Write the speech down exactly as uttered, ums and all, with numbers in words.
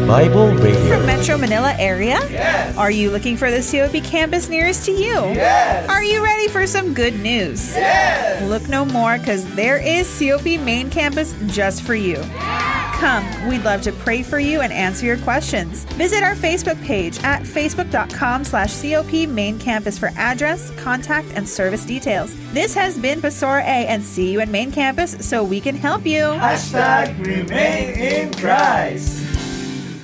Bible Radio. From Metro Manila area? Yes. Are you looking for the C O P campus nearest to you? Yes. Are you ready for some good news? Yes. Look no more, because there is C O P Main Campus just for you. Come, we'd love to pray for you and answer your questions. Visit our Facebook page at facebook.com slash COP Main Campus for address, contact, and service details. This has been Pastor A, and see you at Main Campus so we can help you. Hashtag remain in Christ.